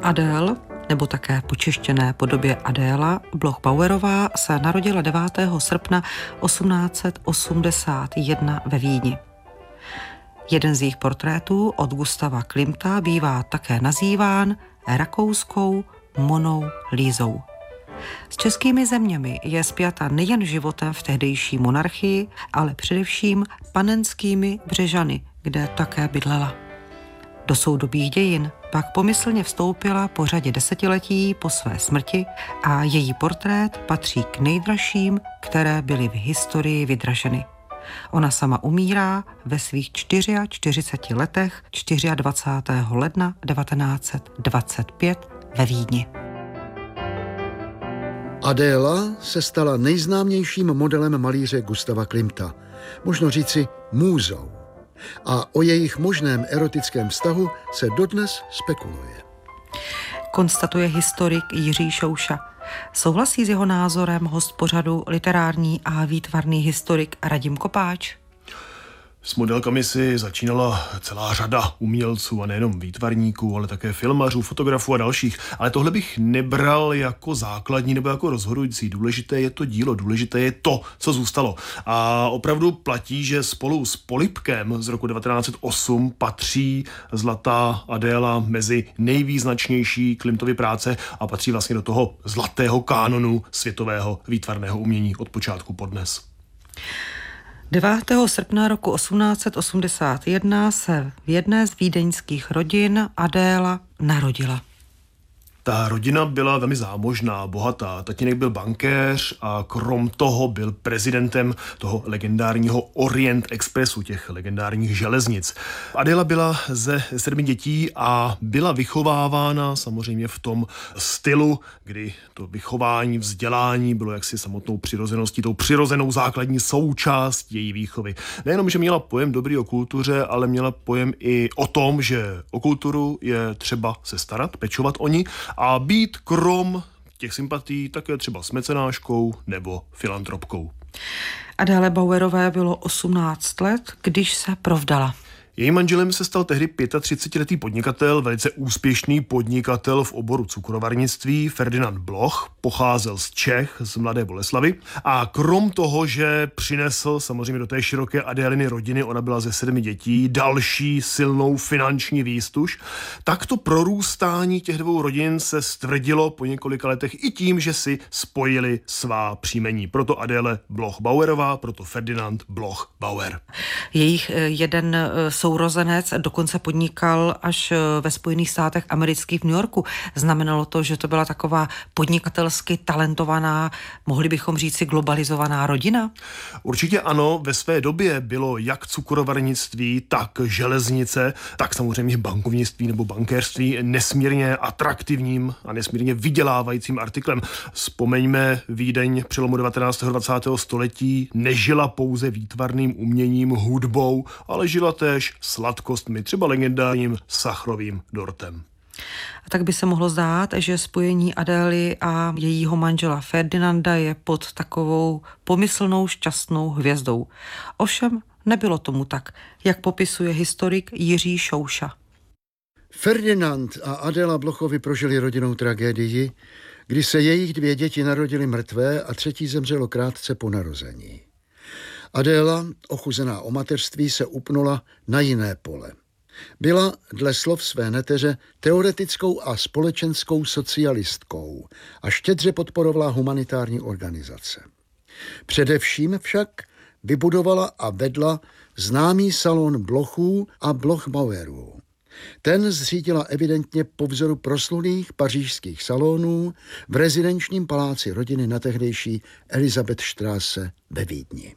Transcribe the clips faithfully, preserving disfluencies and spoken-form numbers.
Adéle, nebo také počeštěné podobě Adéla Bloch-Bauerová, se narodila devátého srpna osmnáct set osmdesát jedna ve Vídni. Jeden z jejich portrétů od Gustava Klimta bývá také nazýván rakouskou Monou Lízou. S českými zeměmi je spjata nejen životem v tehdejší monarchii, ale především panenskými Břežany, kde také bydlela. Do soudobých dějin pak pomyslně vstoupila po řadě desetiletí po své smrti a její portrét patří k nejdražším, které byly v historii vydraženy. Ona sama umírá ve svých čtyřiceti čtyřech letech dvacátého čtvrtého ledna devatenáct set dvacet pět ve Vídni. Adéla se stala nejznámějším modelem malíře Gustava Klimta, možno říci můzou. A o jejich možném erotickém vztahu se dodnes spekuluje. Konstatuje historik Jiří Šouša. Souhlasí s jeho názorem host pořadu literární a výtvarný historik Radim Kopáč? S modelkami si začínala celá řada umělců a nejenom výtvarníků, ale také filmařů, fotografů a dalších. Ale tohle bych nebral jako základní nebo jako rozhodující. Důležité je to dílo, důležité je to, co zůstalo. A opravdu platí, že spolu s Polibkem z roku devatenáct set osm patří Zlatá Adéla mezi nejvýznačnější Klimtovy práce a patří vlastně do toho zlatého kánonu světového výtvarného umění od počátku po dnes. devátého srpna roku osmnáct set osmdesát jedna se v jedné z vídeňských rodin Adéla narodila. Ta rodina byla velmi zámožná, bohatá. Tatínek byl bankéř a krom toho byl prezidentem toho legendárního Orient Expressu, těch legendárních železnic. Adéla byla ze sedmi dětí a byla vychovávána samozřejmě v tom stylu, kdy to vychování, vzdělání bylo jaksi samotnou přirozeností, tou přirozenou základní součástí její výchovy. Nejenom, že měla pojem dobrý o kultuře, ale měla pojem i o tom, že o kulturu je třeba se starat, pečovat o ní a být krom těch sympatí také třeba s mecenáškou nebo filantropkou. Adéle Bauerové bylo osmnáct let, když se provdala. Jejím manželem se stal tehdy třicetiletý podnikatel, velice úspěšný podnikatel v oboru cukrovarnictví Ferdinand Bloch, pocházel z Čech, z Mladé Boleslavi a krom toho, že přinesl samozřejmě do té široké Adéliny rodiny, ona byla ze sedmi dětí, další silnou finanční výstuž, tak to prorůstání těch dvou rodin se stvrdilo po několika letech i tím, že si spojili svá příjmení. Proto Adéle Bloch-Bauerová, proto Ferdinand Bloch-Bauer. Jejich jeden sourozenec dokonce podnikal až ve Spojených státech amerických v New Yorku. Znamenalo to, že to byla taková podnikatelsky talentovaná, mohli bychom říct si globalizovaná rodina? Určitě ano, ve své době bylo jak cukrovarnictví, tak železnice, tak samozřejmě bankovnictví nebo bankéřství nesmírně atraktivním a nesmírně vydělávajícím artiklem. Vzpomeňme Vídeň přelomu devatenáctého a dvacátého století nežila pouze výtvarným uměním, hudbou, ale žila též sladkostmi, třeba legendárním sachrovým dortem. A tak by se mohlo zdát, že spojení Adély a jejího manžela Ferdinanda je pod takovou pomyslnou šťastnou hvězdou. Ovšem nebylo tomu tak, jak popisuje historik Jiří Šouša. Ferdinand a Adéla Blochovi prožili rodinnou tragédii, kdy se jejich dvě děti narodily mrtvé a třetí zemřelo krátce po narození. Adéla, ochuzená o mateřství, se upnula na jiné pole. Byla, dle slov své neteře, teoretickou a společenskou socialistkou a štědře podporovala humanitární organizace. Především však vybudovala a vedla známý salon Blochů a Bloch-Bauerů. Ten zřídila evidentně po vzoru proslulých pařížských salonů v rezidenčním paláci rodiny na tehdejší Elisabethstraße ve Vídni.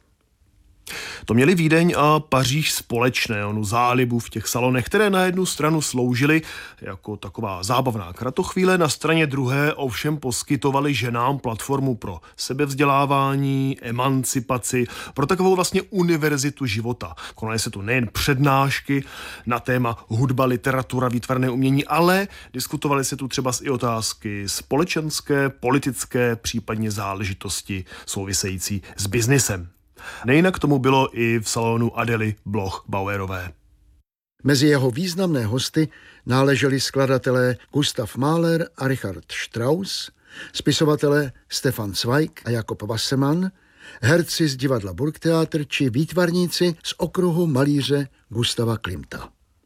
To měli Vídeň a Paříž společné, onu zálibu v těch salonech, které na jednu stranu sloužily jako taková zábavná kratochvíle, na straně druhé ovšem poskytovali ženám platformu pro sebevzdělávání, emancipaci, pro takovou vlastně univerzitu života. Konaly se tu nejen přednášky na téma hudba, literatura, výtvarné umění, ale diskutovaly se tu třeba i otázky společenské, politické, případně záležitosti související s biznisem. Nejinak tomu bylo i v salonu Adély Bloch-Bauerové. Mezi jeho významné hosty náleželi skladatelé Gustav Mahler a Richard Strauss, spisovatelé Stefan Zweig a Jakob Wassermann, herci z divadla Burgtheater či výtvarníci z okruhu malíře Gustava Klimta.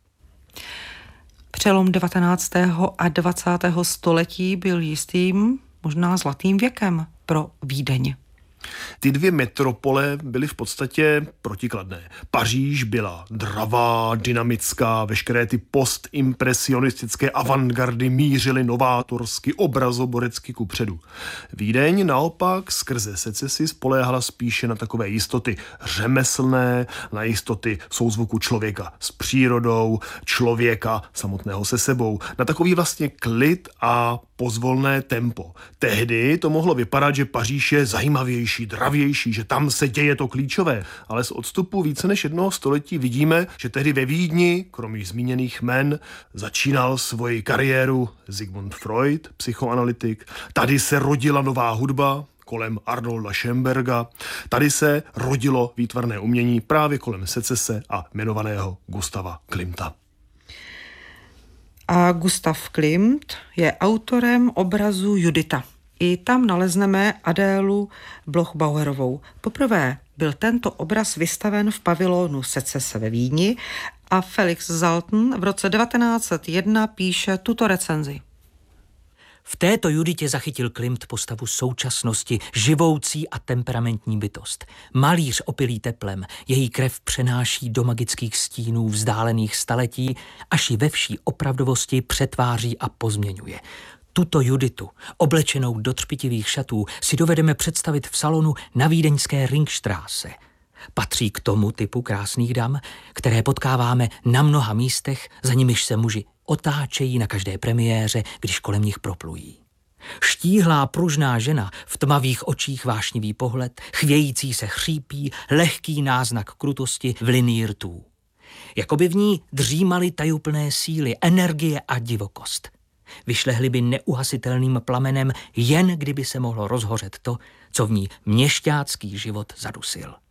Přelom devatenáctého a dvacátého století byl jistým, možná zlatým věkem pro Vídeň. Ty dvě metropole byly v podstatě protikladné. Paříž byla dravá, dynamická, veškeré ty postimpresionistické avantgardy mířily novátorsky, obrazoborecky kupředu. Vídeň naopak skrze secesi spoléhala spíše na takové jistoty řemeslné, na jistoty souzvuku člověka s přírodou, člověka samotného se sebou, na takový vlastně klid a pozvolné tempo. Tehdy to mohlo vypadat, že Paříž je zajímavější, dravější, že tam se děje to klíčové, ale z odstupu více než jednoho století vidíme, že tehdy ve Vídni, kromě zmíněných jmen, začínal svoji kariéru Sigmund Freud, psychoanalytik. Tady se rodila nová hudba kolem Arnolda Schönberga. Tady se rodilo výtvarné umění právě kolem secese a jmenovaného Gustava Klimta. A Gustav Klimt je autorem obrazu Judita. I tam nalezneme Adélu Bloch-Bauerovou. Poprvé byl tento obraz vystaven v pavilonu secese ve Vídni a Felix Salten v roce devatenáct set jedna píše tuto recenzi. V této Juditě zachytil Klimt postavu současnosti, živoucí a temperamentní bytost. Malíř opilý teplem, její krev přenáší do magických stínů vzdálených staletí, až ji ve vší opravdovosti přetváří a pozměňuje. Tuto Juditu, oblečenou do třpitivých šatů, si dovedeme představit v salonu na vídeňské Ringstraße. Patří k tomu typu krásných dam, které potkáváme na mnoha místech, za nimiž se muži otáčejí na každé premiéře, když kolem nich proplují. Štíhlá pružná žena, v tmavých očích vášnivý pohled, chvějící se chřípí, lehký náznak krutosti v linii rtů. Jakoby v ní dřímaly tajuplné síly, energie a divokost. Vyšlehly by neuhasitelným plamenem, jen kdyby se mohlo rozhořet to, co v ní měšťácký život zadusil.